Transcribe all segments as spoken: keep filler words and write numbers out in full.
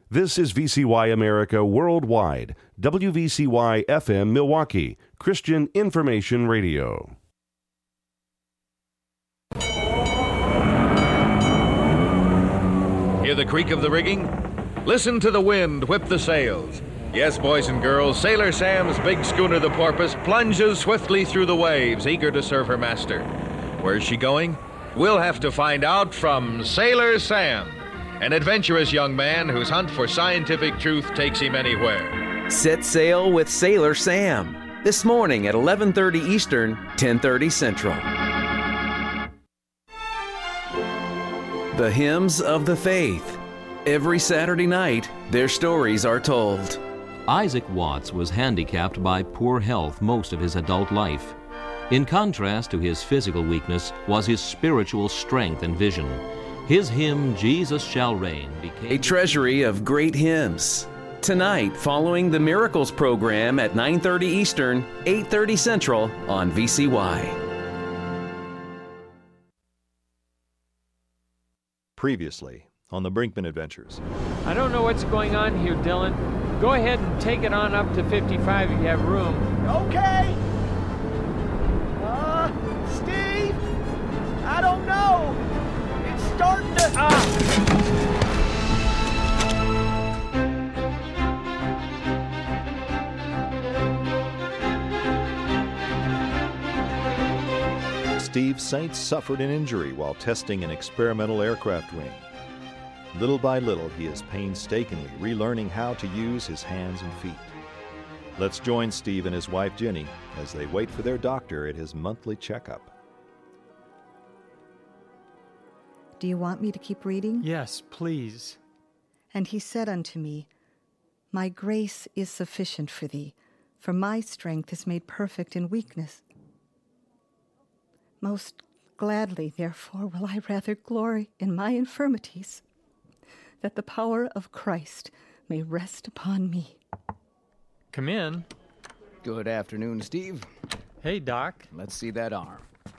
This is V C Y America Worldwide, W V C Y F M Milwaukee, Christian Information Radio. Hear the creak of the rigging? Listen to the wind whip the sails. Yes, boys and girls, Sailor Sam's big schooner, the Porpoise, plunges swiftly through the waves, eager to serve her master. Where's she going? We'll have to find out from Sailor Sam, an adventurous young man whose hunt for scientific truth takes him anywhere. Set sail with Sailor Sam this morning at eleven thirty Eastern, ten thirty Central. The Hymns of the Faith. Every Saturday night, their stories are told. Isaac Watts was handicapped by poor health most of his adult life. In contrast to his physical weakness was his spiritual strength and vision. His hymn, Jesus Shall Reign, became a treasury of great hymns. Tonight, following the Miracles program at nine thirty Eastern, eight thirty Central on V C Y. Previously on the Brinkman Adventures. I don't know what's going on here, Dylan. Go ahead and take it on up to fifty-five if you have room. Okay. Uh, Steve? I don't know. It's starting to... Ah! Steve Saints suffered an injury while testing an experimental aircraft wing. Little by little, he is painstakingly relearning how to use his hands and feet. Let's join Steve and his wife Jenny as they wait for their doctor at his monthly checkup. Do you want me to keep reading? Yes, please. And he said unto me, My grace is sufficient for thee, for my strength is made perfect in weakness. Most gladly, therefore, will I rather glory in my infirmities, that the power of Christ may rest upon me. Come in. Good afternoon, Steve. Hey, Doc. Let's see that arm.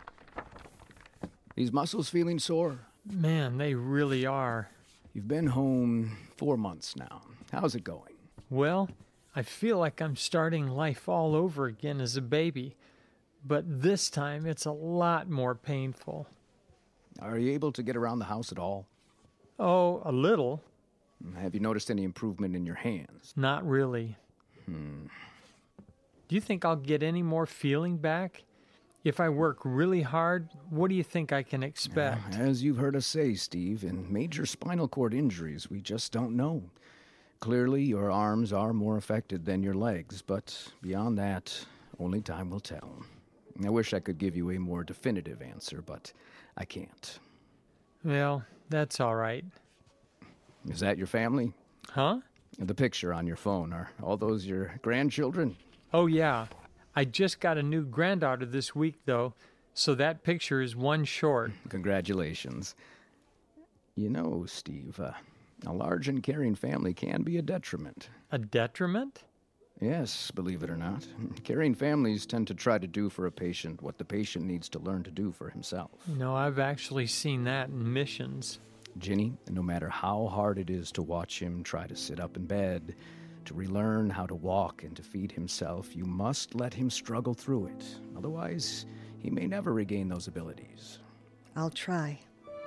These muscles feeling sore? Man, they really are. You've been home four months now. How's it going? Well, I feel like I'm starting life all over again as a baby, but this time it's a lot more painful. Are you able to get around the house at all? Oh, a little. Have you noticed any improvement in your hands? Not really. Hmm. Do you think I'll get any more feeling back? If I work really hard, what do you think I can expect? Uh, as you've heard us say, Steve, in major spinal cord injuries, we just don't know. Clearly, your arms are more affected than your legs, but beyond that, only time will tell. I wish I could give you a more definitive answer, but I can't. Well, that's all right. Is that your family? Huh? The picture on your phone, are all those your grandchildren? Oh, yeah. I just got a new granddaughter this week, though, so that picture is one short. Congratulations. You know, Steve, uh, a large and caring family can be a detriment. A detriment? Yes, believe it or not. Caring families tend to try to do for a patient what the patient needs to learn to do for himself. You know, I've actually seen that in missions. Jenny, no matter how hard it is to watch him try to sit up in bed, to relearn how to walk and to feed himself, you must let him struggle through it. Otherwise, he may never regain those abilities. I'll try.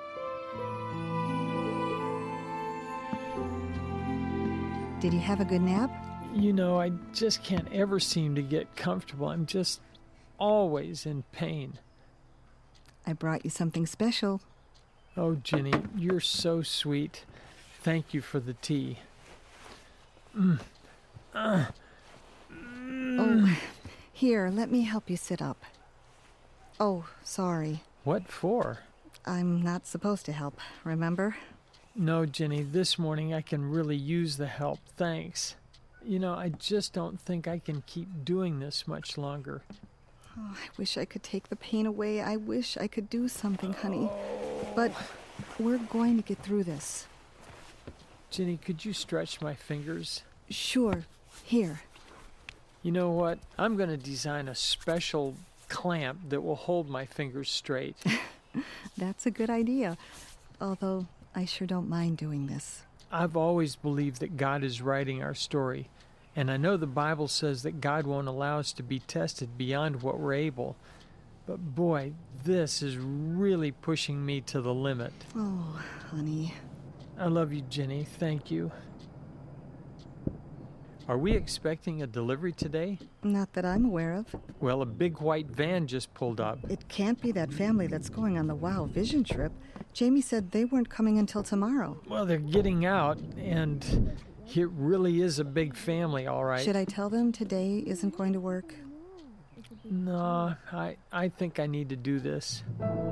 Did you have a good nap? You know, I just can't ever seem to get comfortable. I'm just always in pain. I brought you something special. Oh, Jenny, you're so sweet. Thank you for the tea. Mm. Uh. Mm. Oh, here, let me help you sit up. Oh, sorry. What for? I'm not supposed to help, remember? No, Jenny, this morning I can really use the help, thanks. You know, I just don't think I can keep doing this much longer. Oh, I wish I could take the pain away. I wish I could do something, honey. But we're going to get through this. Jenny, could you stretch my fingers? Sure. Here. You know what? I'm going to design a special clamp that will hold my fingers straight. That's a good idea. Although I sure don't mind doing this. I've always believed that God is writing our story, and I know the Bible says that God won't allow us to be tested beyond what we're able. But boy, this is really pushing me to the limit. Oh, honey. I love you, Jenny. Thank you. Are we expecting a delivery today? Not that I'm aware of. Well, a big white van just pulled up. It can't be that family that's going on the WOW Vision trip. Jamie said they weren't coming until tomorrow. Well, they're getting out, and it really is a big family, all right. Should I tell them today isn't going to work? No, I, I think I need to do this.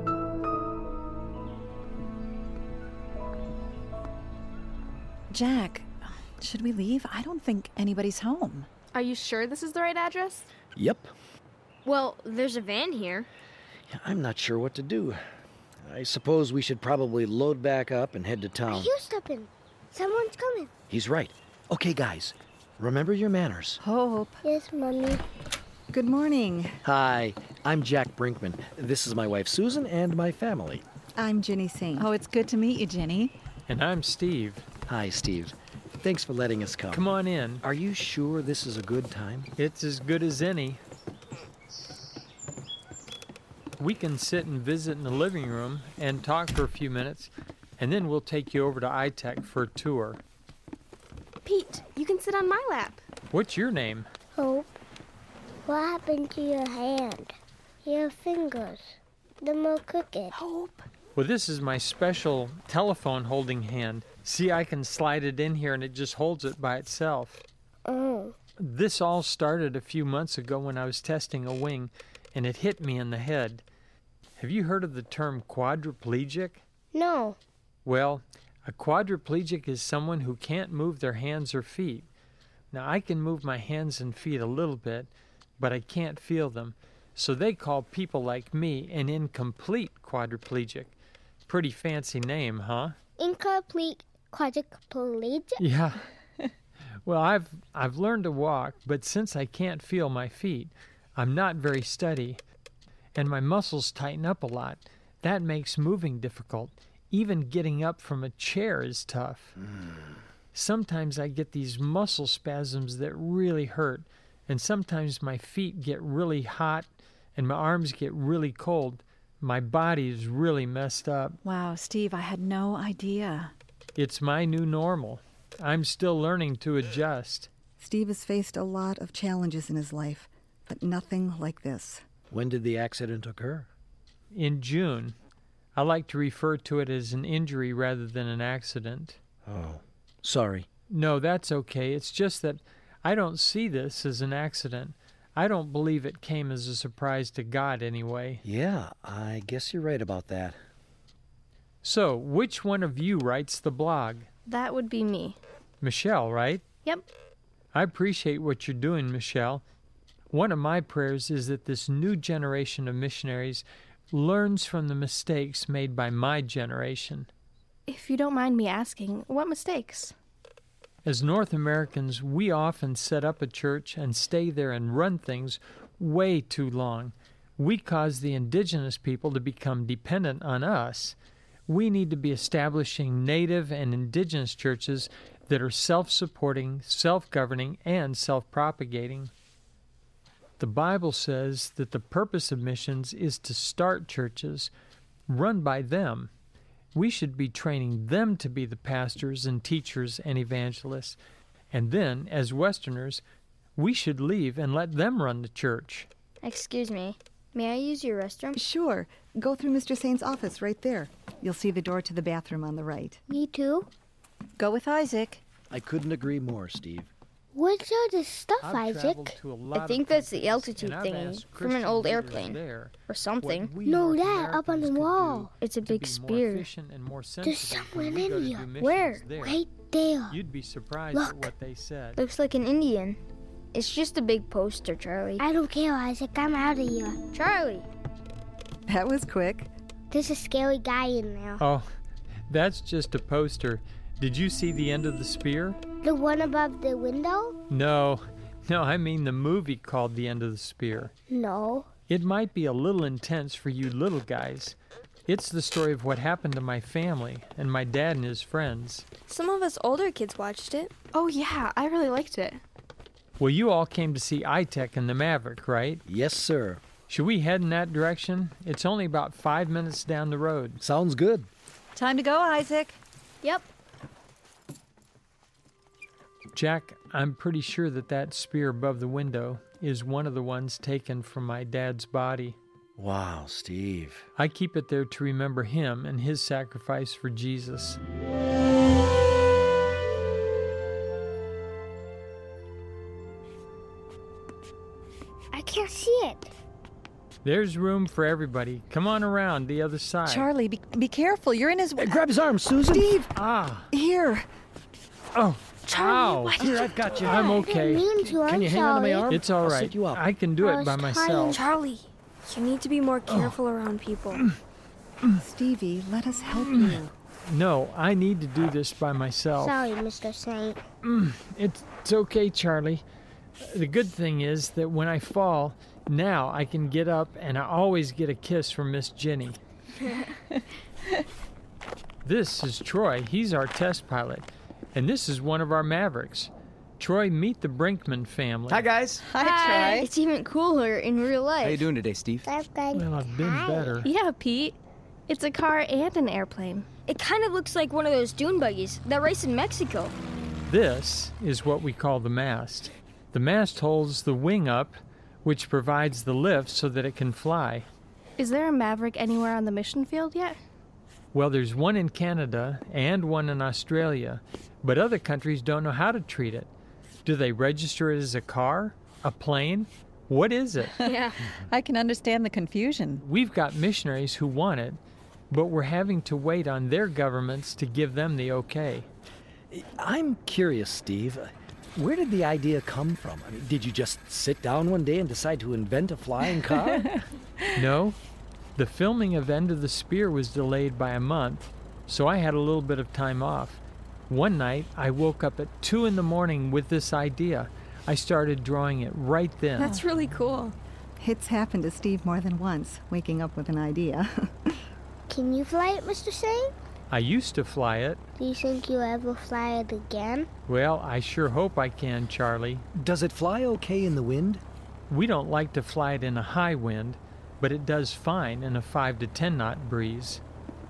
Jack, should we leave? I don't think anybody's home. Are you sure this is the right address? Yep. Well, there's a van here. I'm not sure what to do. I suppose we should probably load back up and head to town. You stepping. Someone's coming. He's right. Okay, guys. Remember your manners. Hope. Yes, Mommy. Good morning. Hi, I'm Jack Brinkman. This is my wife, Susan, and my family. I'm Jenny Saint. Oh, it's good to meet you, Jenny. And I'm Steve. Hi, Steve. Thanks for letting us come. Come on in. Are you sure this is a good time? It's as good as any. We can sit and visit in the living room and talk for a few minutes, and then we'll take you over to I TEC for a tour. Pete, you can sit on my lap. What's your name? Hope. What happened to your hand? Your fingers. They're more crooked. Hope. Well, this is my special telephone holding hand. See, I can slide it in here and it just holds it by itself. Oh. This all started a few months ago when I was testing a wing, and it hit me in the head. Have you heard of the term quadriplegic? No. Well, a quadriplegic is someone who can't move their hands or feet. Now, I can move my hands and feet a little bit, but I can't feel them. So they call people like me an incomplete quadriplegic. Pretty fancy name, huh? Incomplete quadriplegic? Yeah. Well, I've I've learned to walk, but since I can't feel my feet, I'm not very steady, and my muscles tighten up a lot. That makes moving difficult. Even getting up from a chair is tough. Mm. Sometimes I get these muscle spasms that really hurt, and sometimes my feet get really hot and my arms get really cold. My body is really messed up. Wow, Steve, I had no idea. It's my new normal. I'm still learning to adjust. Steve has faced a lot of challenges in his life, but nothing like this. When did the accident occur? In June. I like to refer to it as an injury rather than an accident. Oh, sorry. No, that's okay. It's just that I don't see this as an accident. I don't believe it came as a surprise to God anyway. Yeah, I guess you're right about that. So, which one of you writes the blog? That would be me. Michelle, right? Yep. I appreciate what you're doing, Michelle. One of my prayers is that this new generation of missionaries learns from the mistakes made by my generation. If you don't mind me asking, what mistakes? As North Americans, we often set up a church and stay there and run things way too long. We cause the indigenous people to become dependent on us. We need to be establishing native and indigenous churches that are self-supporting, self-governing, and self-propagating. The Bible says that the purpose of missions is to start churches run by them. We should be training them to be the pastors and teachers and evangelists. And then, as Westerners, we should leave and let them run the church. Excuse me. May I use your restroom? Sure. Go through Mister Saint's office right there. You'll see the door to the bathroom on the right. Me too? Go with Isaac. I couldn't agree more, Steve. What's all this stuff, I've Isaac? I think that's the altitude thingy from an old airplane. Or something. No, that up on the wall. It's a big spear. There's someone in India. Where? Right there. You'd be surprised Look. at what they said. Looks like an Indian. It's just a big poster, Charlie. I don't care, Isaac. I'm out of here. Charlie! That was quick. There's a scary guy in there. Oh, that's just a poster. Did you see the end of the spear? The one above the window? No. No, I mean the movie called The End of the Spear. No. It might be a little intense for you little guys, It's the story of what happened to my family and my dad and his friends. Some of us older kids watched it. Oh, yeah, I really liked it. Well, you all came to see iTech and the Maverick, right? Yes, sir. Should we head in that direction? It's only about five minutes down the road. Sounds good. Time to go, Isaac. Yep. Jack, I'm pretty sure that that spear above the window is one of the ones taken from my dad's body. Wow, Steve. I keep it there to remember him and his sacrifice for Jesus. I can't see it. There's room for everybody. Come on around the other side. Charlie, be, be careful. You're in his way. Hey, grab his arm, Susan. Steve! Ah. Here. Oh. Charlie, Ow. what? Here, I've got you. I'm okay. I didn't mean to. I'm Can you hang on to my sorry. arm? It's all I'll right. sit you up. I can do I it was by tired. myself. Charlie, you need to be more careful oh. around people. Stevie, let us help you. No, I need to do this by myself. Sorry, Mister Saint. It's, it's okay, Charlie. The good thing is that when I fall, now I can get up and I always get a kiss from Miss Jenny. This is Troy. He's our test pilot. And this is one of our Mavericks. Troy, meet the Brinkman family. Hi, guys. Hi, Troy. It's even cooler in real life. How you doing today, Steve? Well, I've been better. Yeah, Pete. It's a car and an airplane. It kind of looks like one of those dune buggies that race in Mexico. This is what we call the mast. The mast holds the wing up, which provides the lift so that it can fly. Is there a Maverick anywhere on the mission field yet? Well, there's one in Canada and one in Australia, but other countries don't know how to treat it. Do they register it as a car? A plane? What is it? Yeah. I can understand the confusion. We've got missionaries who want it, but we're having to wait on their governments to give them the okay. I'm curious, Steve. Where did the idea come from? I mean, did you just sit down one day and decide to invent a flying car? No. The filming of End of the Spear was delayed by a month, so I had a little bit of time off. One night, I woke up at two in the morning with this idea. I started drawing it right then. That's really cool. It's happened to Steve more than once, waking up with an idea. Can you fly it, Mister Saint? I used to fly it. Do you think you'll ever fly it again? Well, I sure hope I can, Charlie. Does it fly okay in the wind? We don't like to fly it in a high wind, but it does fine in a five to ten knot breeze.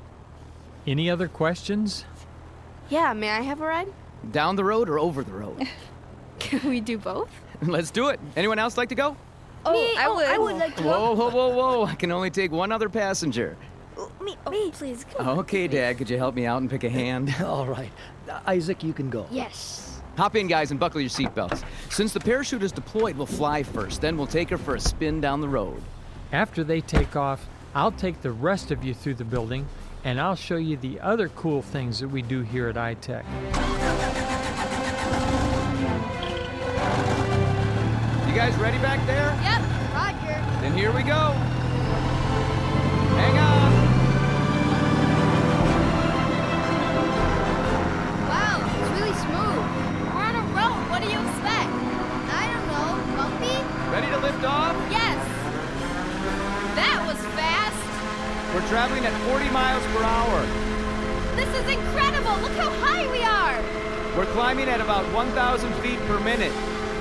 Any other questions? Yeah, may I have a ride? Down the road or over the road? Can we do both? Let's do it. Anyone else like to go? Oh, me, I, oh would. I would like to Whoa, whoa, whoa, whoa. I can only take one other passenger. Me, oh, me, please. Come on. Okay, Dad, could you help me out and pick a hand? All right. Uh, Isaac, you can go. Yes. Hop in, guys, and buckle your seatbelts. Since the parachute is deployed, we'll fly first. Then we'll take her for a spin down the road. After they take off, I'll take the rest of you through the building, and I'll show you the other cool things that we do here at iTech. You guys ready back there? Yep, Roger. Then here we go. Hang on. Wow, it's really smooth. We're on a road. What do you expect? I don't know. Bumpy? Ready to lift off? Yes. That was fast. We're traveling at forty miles per hour. This is incredible. Look how high we are. We're climbing at about one thousand feet per minute.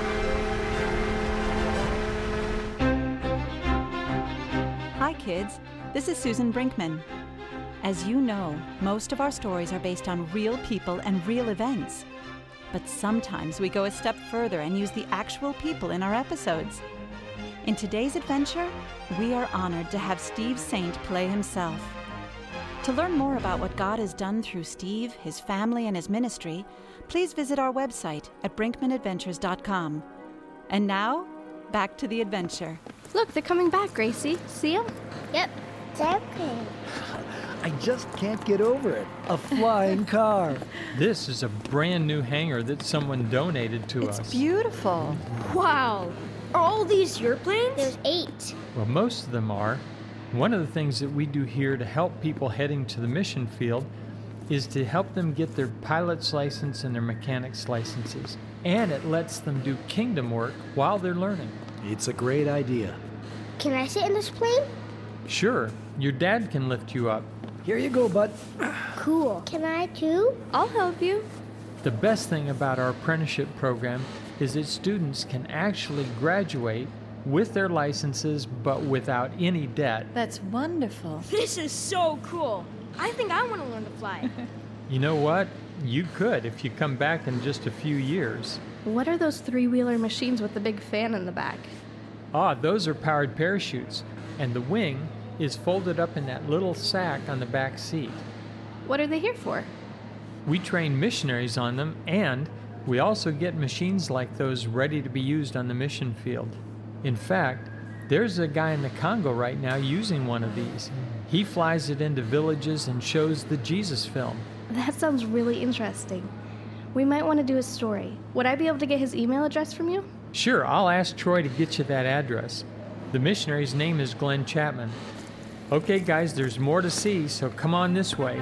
Hi, kids. This is Susan Brinkman. As you know, most of our stories are based on real people and real events. But sometimes we go a step further and use the actual people in our episodes. In today's adventure, we are honored to have Steve Saint play himself. To learn more about what God has done through Steve, his family, and his ministry, please visit our website at brinkman adventures dot com. And now, back to the adventure. Look, they're coming back, Gracie. See them? Yep. It's okay. I just can't get over it. A flying car. This is a brand new hangar that someone donated to us. It's beautiful. Wow. Are all these your planes? There's eight. Well, most of them are. One of the things that we do here to help people heading to the mission field is to help them get their pilot's license and their mechanic's licenses. And it lets them do kingdom work while they're learning. It's a great idea. Can I sit in this plane? Sure. Your dad can lift you up. Here you go, bud. Cool. Can I too? I'll help you. The best thing about our apprenticeship program is that students can actually graduate with their licenses but without any debt. That's wonderful. This is so cool. I think I want to learn to fly. You know what? You could if you come back in just a few years. What are those three-wheeler machines with the big fan in the back? Ah, those are powered parachutes, and the wing is folded up in that little sack on the back seat. What are they here for? We train missionaries on them, and we also get machines like those ready to be used on the mission field. In fact, there's a guy in the Congo right now using one of these. He flies it into villages and shows the Jesus film. That sounds really interesting. We might want to do a story. Would I be able to get his email address from you? Sure, I'll ask Troy to get you that address. The missionary's name is Glenn Chapman. Okay, guys, there's more to see, so come on this way.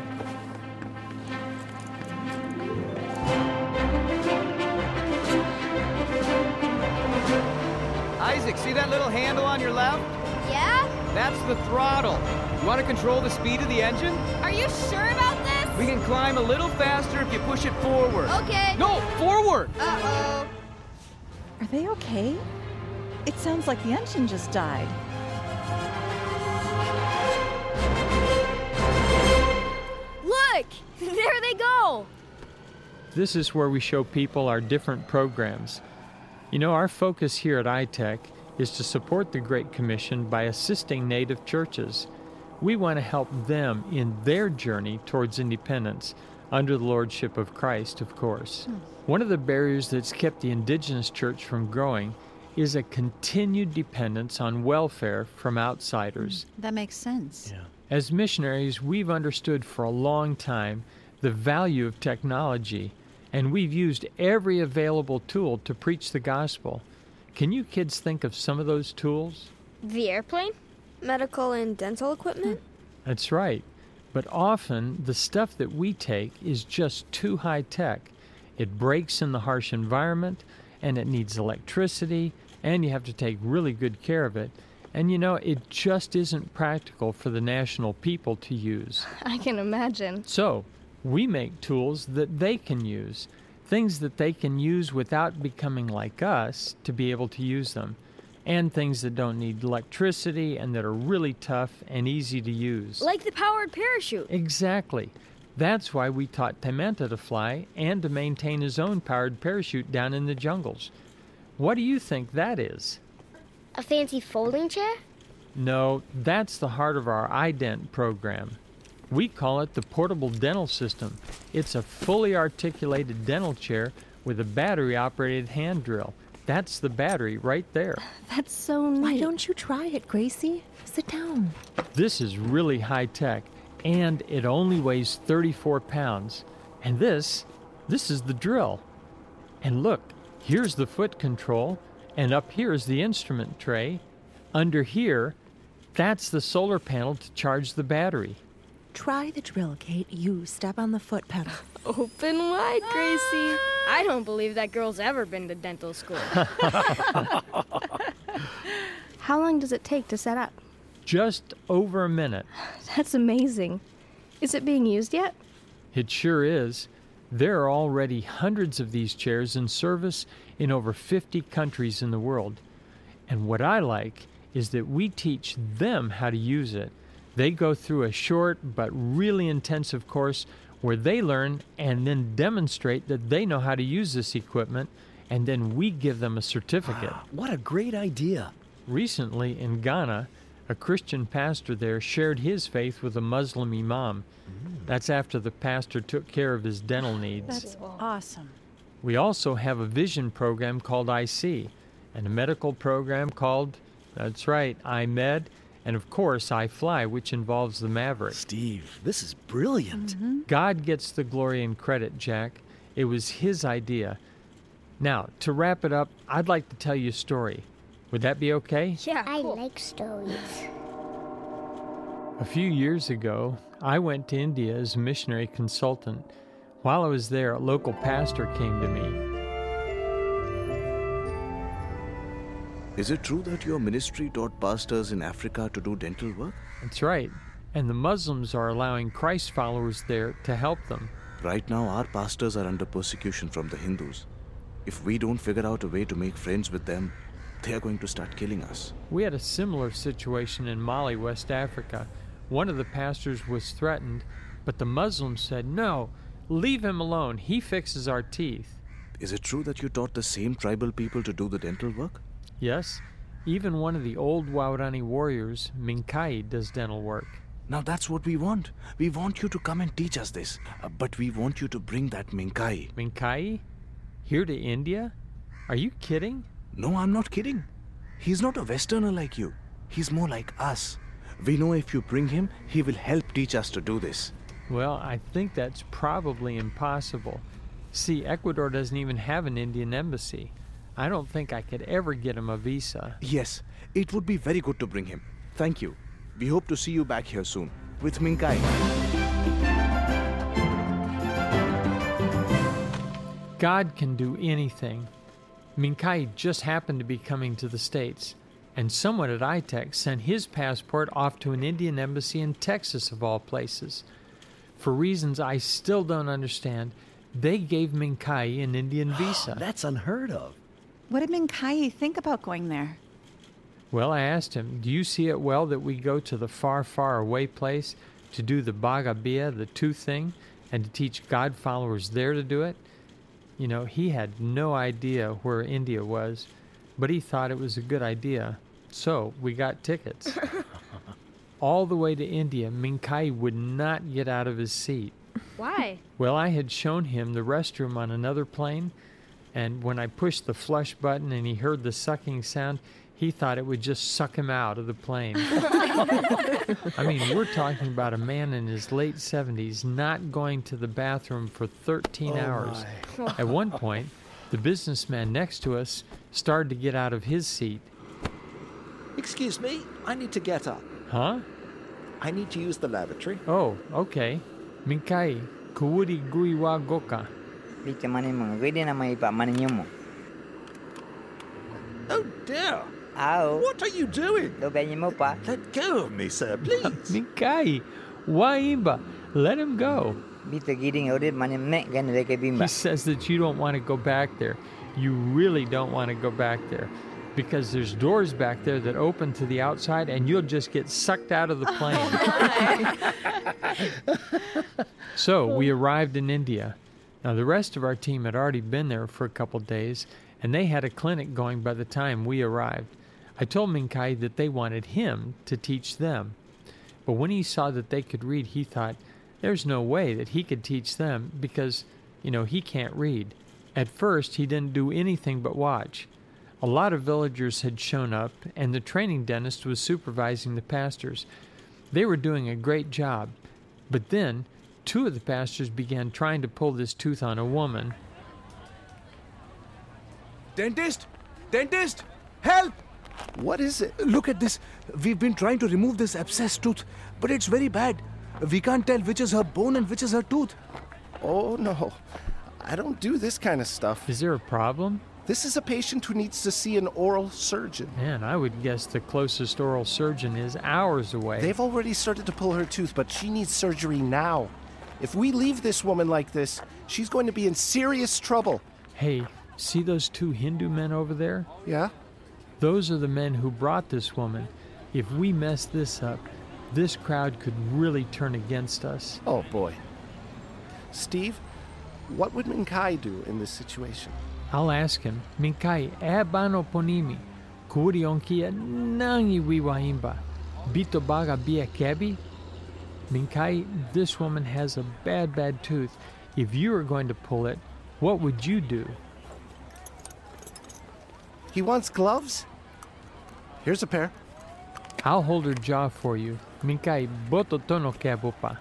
Isaac, see that little handle on your left? Yeah? That's the throttle. You want to control the speed of the engine? Are you sure about this? We can climb a little faster if you push it forward. Okay. No, forward! Uh-oh. Are they okay? It sounds like the engine just died. Look! There they go! This is where we show people our different programs. You know, our focus here at iTech is to support the Great Commission by assisting Native churches. We want to help them in their journey towards independence, under the lordship of Christ, of course. Hmm. One of the barriers that's kept the indigenous church from growing is a continued dependence on welfare from outsiders. That makes sense. Yeah. As missionaries, we've understood for a long time the value of technology, and we've used every available tool to preach the gospel. Can you kids think of some of those tools? The airplane? Medical and dental equipment? That's right. But often, the stuff that we take is just too high-tech. It breaks in the harsh environment, and it needs electricity, and you have to take really good care of it. And you know, it just isn't practical for the national people to use. I can imagine. So, we make tools that they can use, things that they can use without becoming like us to be able to use them, and things that don't need electricity and that are really tough and easy to use. Like the powered parachute. Exactly. That's why we taught Taimenta to fly and to maintain his own powered parachute down in the jungles. What do you think that is? A fancy folding chair? No, that's the heart of our iDent program. We call it the Portable Dental System. It's a fully articulated dental chair with a battery-operated hand drill. That's the battery right there. That's so neat. Why don't you try it, Gracie? Sit down. This is really high-tech, and it only weighs thirty-four pounds. And this, this is the drill. And look, here's the foot control, and up here is the instrument tray. Under here, that's the solar panel to charge the battery. Try the drill, Kate. You step on the foot pedal. Open wide, Gracie. I don't believe that girl's ever been to dental school. How long does it take to set up? Just over a minute. That's amazing. Is it being used yet? It sure is. There are already hundreds of these chairs in service in over fifty countries in the world. And what I like is that we teach them how to use it. They go through a short but really intensive course where they learn and then demonstrate that they know how to use this equipment, and then we give them a certificate. Wow, what a great idea. Recently in Ghana, a Christian pastor there shared his faith with a Muslim imam. Mm. That's after the pastor took care of his dental needs. That's awesome. We also have a vision program called I C, and a medical program called, that's right, iMed, and of course, iFly, which involves the Maverick. Steve, this is brilliant. Mm-hmm. God gets the glory and credit, Jack. It was his idea. Now, to wrap it up, I'd like to tell you a story. Would that be okay? Yeah, cool. I like stories. A few years ago, I went to India as a missionary consultant. While I was there, a local pastor came to me. Is it true that your ministry taught pastors in Africa to do dental work? That's right. And the Muslims are allowing Christ followers there to help them. Right now, our pastors are under persecution from the Hindus. If we don't figure out a way to make friends with them, they are going to start killing us. We had a similar situation in Mali, West Africa. One of the pastors was threatened, but the Muslims said, "No, leave him alone. He fixes our teeth." Is it true that you taught the same tribal people to do the dental work? Yes. Even one of the old Waorani warriors, Minkai, does dental work. Now that's what we want. We want you to come and teach us this. Uh, but we want you to bring that Minkai. Minkai? Here to India? Are you kidding? No, I'm not kidding. He's not a Westerner like you. He's more like us. We know if you bring him, he will help teach us to do this. Well, I think that's probably impossible. See, Ecuador doesn't even have an Indian embassy. I don't think I could ever get him a visa. Yes, it would be very good to bring him. Thank you. We hope to see you back here soon with Minkai. God can do anything. Minkai just happened to be coming to the States, and someone at I TEC sent his passport off to an Indian embassy in Texas, of all places. For reasons I still don't understand, they gave Minkai an Indian visa. That's unheard of. What did Minkai think about going there? Well, I asked him, do you see it well that we go to the far, far away place to do the Bhagabia, the tooth thing, and to teach God followers there to do it? You know, he had no idea where India was, but he thought it was a good idea. So we got tickets. All the way to India, Minkai would not get out of his seat. Why? Well, I had shown him the restroom on another plane, and when I pushed the flush button and he heard the sucking sound, he thought it would just suck him out of the plane. I mean, we're talking about a man in his late seventies not going to the bathroom for thirteen oh hours. My. At one point, the businessman next to us started to get out of his seat. Excuse me, I need to get up. Huh? I need to use the lavatory. Oh, okay. Minkai, kuwuri gui wa goka. Oh dear. Ow. What are you doing? Let go of me, sir, please. Minkai, Waimba, let him go. He says that you don't want to go back there. You really don't want to go back there. Because there's doors back there that open to the outside and you'll just get sucked out of the plane. So we arrived in India. Now the rest of our team had already been there for a couple days and they had a clinic going by the time we arrived. I told Minkai that they wanted him to teach them. But when he saw that they could read, he thought, there's no way that he could teach them because, you know, he can't read. At first, he didn't do anything but watch. A lot of villagers had shown up, and the training dentist was supervising the pastors. They were doing a great job. But then, two of the pastors began trying to pull this tooth on a woman. Dentist! Dentist! Help! What is it? Look at this. We've been trying to remove this abscessed tooth, but it's very bad. We can't tell which is her bone and which is her tooth. Oh, no. I don't do this kind of stuff. Is there a problem? This is a patient who needs to see an oral surgeon. Man, I would guess the closest oral surgeon is hours away. They've already started to pull her tooth, but she needs surgery now. If we leave this woman like this, she's going to be in serious trouble. Hey, see those two Hindu men over there? Yeah? Those are the men who brought this woman. If we mess this up, this crowd could really turn against us. Oh, boy. Steve, what would Minkai do in this situation? I'll ask him. Minkai, ebano ponimi. Kurionkia nangi wiwaimba. Bito baga bia kebi. Minkai, this woman has a bad, bad tooth. If you were going to pull it, what would you do? He wants gloves? Here's a pair. I'll hold her jaw for you. Minkai, boto tono kebupa.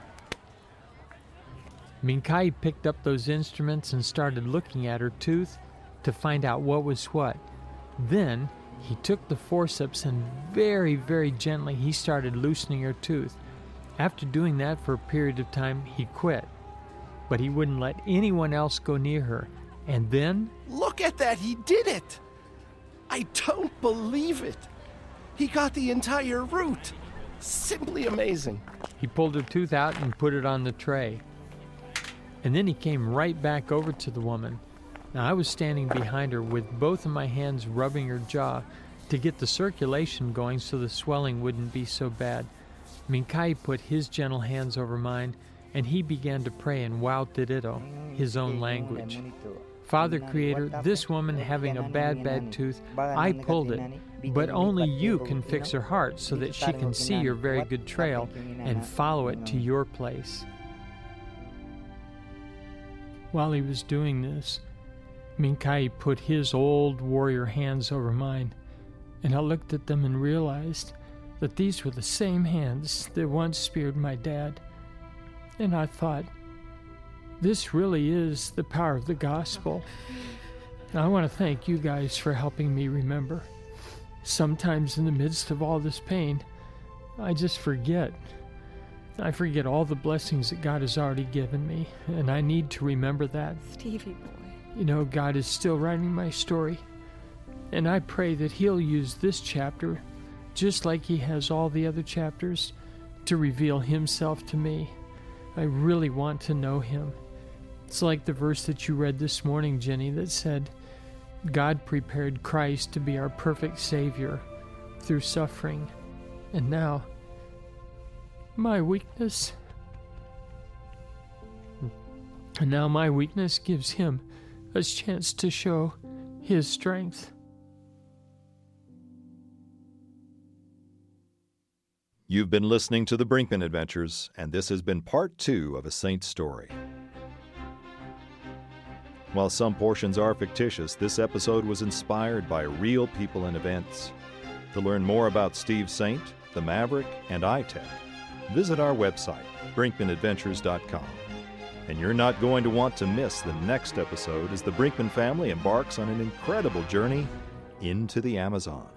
Minkai picked up those instruments and started looking at her tooth to find out what was what. Then he took the forceps and very, very gently he started loosening her tooth. After doing that for a period of time, he quit. But he wouldn't let anyone else go near her. And then... Look at that! He did it! I don't believe it. He got the entire root. Simply amazing. He pulled her tooth out and put it on the tray. And then he came right back over to the woman. Now, I was standing behind her with both of my hands rubbing her jaw to get the circulation going so the swelling wouldn't be so bad. Minkai put his gentle hands over mine, and he began to pray in Wautidito, his own language. Father Creator, this woman having a bad, bad tooth, I pulled it, but only you can fix her heart so that she can see your very good trail and follow it to your place. While he was doing this, Minkai put his old warrior hands over mine, and I looked at them and realized that these were the same hands that once speared my dad. And I thought, this really is the power of the gospel. And I want to thank you guys for helping me remember. Sometimes in the midst of all this pain, I just forget. I forget all the blessings that God has already given me, and I need to remember that. Stevie boy. You know, God is still writing my story, and I pray that He'll use this chapter, just like He has all the other chapters, to reveal Himself to me. I really want to know Him. It's like the verse that you read this morning, Jenny, that said, God prepared Christ to be our perfect Savior through suffering, and now, my weakness. And now my weakness gives Him a chance to show His strength. You've been listening to the Brinkman Adventures, and this has been part two of A Saint's Story. While some portions are fictitious, this episode was inspired by real people and events. To learn more about Steve Saint, the Maverick, and I TEC, visit our website, brinkman adventures dot com. And you're not going to want to miss the next episode as the Brinkman family embarks on an incredible journey into the Amazon.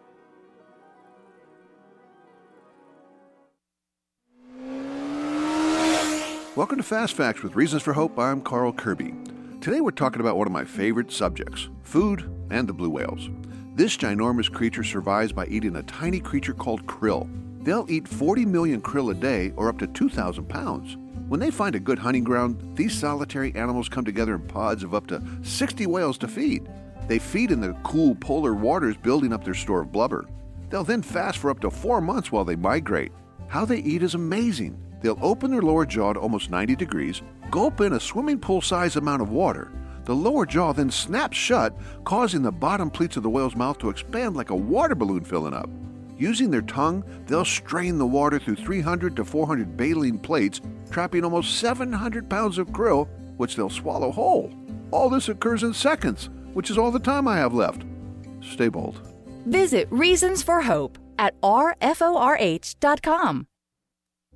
Welcome to Fast Facts with Reasons for Hope. I'm Carl Kirby. Today we're talking about one of my favorite subjects, food and the blue whales. This ginormous creature survives by eating a tiny creature called krill. They'll eat forty million krill a day, or up to two thousand pounds. When they find a good hunting ground, these solitary animals come together in pods of up to sixty whales to feed. They feed in the cool polar waters, building up their store of blubber. They'll then fast for up to four months while they migrate. How they eat is amazing. They'll open their lower jaw to almost ninety degrees, gulp in a swimming pool-sized amount of water. The lower jaw then snaps shut, causing the bottom pleats of the whale's mouth to expand like a water balloon filling up. Using their tongue, they'll strain the water through three hundred to four hundred baleen plates, trapping almost seven hundred pounds of krill, which they'll swallow whole. All this occurs in seconds, which is all the time I have left. Stay bold. Visit Reasons for Hope at r f o r h dot com.